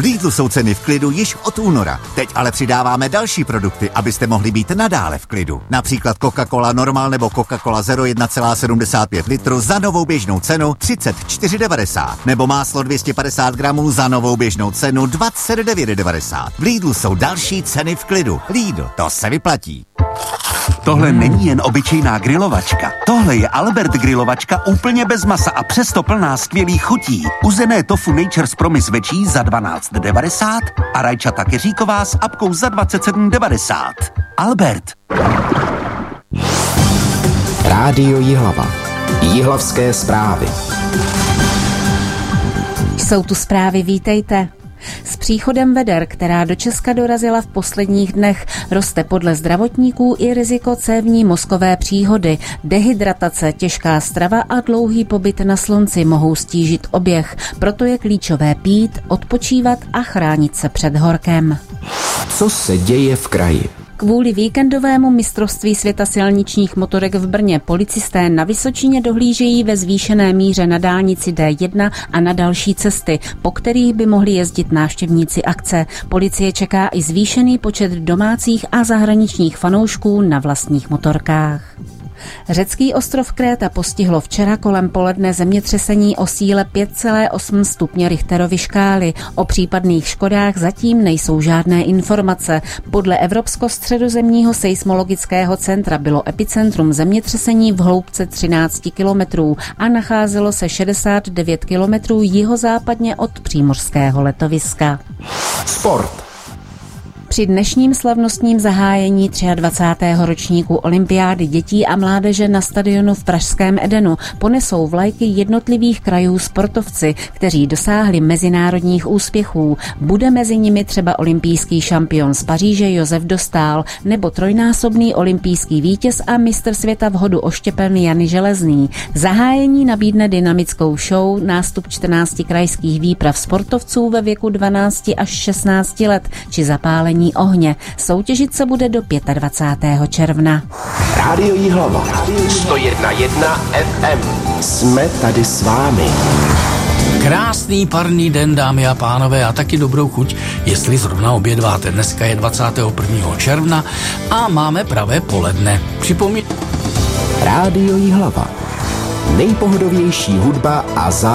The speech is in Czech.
Lidlu jsou ceny v klidu již od února. Teď ale přidáváme další produkty, abyste mohli být nadále v klidu. Například Coca-Cola Normal nebo Coca-Cola Zero 1,75 litru za novou běžnou cenu 34,90. Nebo máslo 250 gramů za novou běžnou cenu 29,90. V Lidlu jsou další ceny v klidu. Lidl, to se vyplatí. Tohle není jen obyčejná grilovačka. Tohle je Albert grilovačka úplně bez masa a přesto plná skvělých chutí. Uzené tofu Nature's Promise večí za 12,90 a rajčata keříková s apkou za 27,90. Albert. Rádio Jihlava. Jihlavské zprávy. Jsou tu zprávy, vítejte. S příchodem veder, která do Česka dorazila v posledních dnech, roste podle zdravotníků i riziko cévní mozkové příhody. Dehydratace, těžká strava a dlouhý pobyt na slunci mohou stížit oběh. Proto je klíčové pít, odpočívat a chránit se před horkem. Co se děje v kraji? Kvůli víkendovému mistrovství světa silničních motorek v Brně policisté na Vysočině dohlížejí ve zvýšené míře na dálnici D1 a na další cesty, po kterých by mohli jezdit návštěvníci akce. Policie čeká i zvýšený počet domácích a zahraničních fanoušků na vlastních motorkách. Řecký ostrov Kréta postihlo včera kolem poledne zemětřesení o síle 5,8 stupně Richterovy škály. O případných škodách zatím nejsou žádné informace. Podle Evropsko-středozemního seismologického centra bylo epicentrum zemětřesení v hloubce 13 kilometrů a nacházelo se 69 kilometrů jihozápadně od přímořského letoviska. Sport. Při dnešním slavnostním zahájení 23. ročníku olympiády dětí a mládeže na stadionu v pražském Edenu ponesou vlajky jednotlivých krajů sportovci, kteří dosáhli mezinárodních úspěchů. Bude mezi nimi třeba olympijský šampion z Paříže Josef Dostál nebo trojnásobný olympijský vítěz a mistr světa v hodu oštěpen Jan Železný. Zahájení nabídne dynamickou show, nástup 14 krajských výprav sportovců ve věku 12 až 16 let či zapálení ohně. Soutěžit se bude do 25. června. Rádio Jihlava. 101,1 FM. Jsme tady s vámi. Krásný parný den, dámy a pánové, a taky dobrou chuť, jestli zrovna obědváte. Dneska je 21. června a máme pravé poledne. Rádio Jihlava. Nejpohodovější hudba a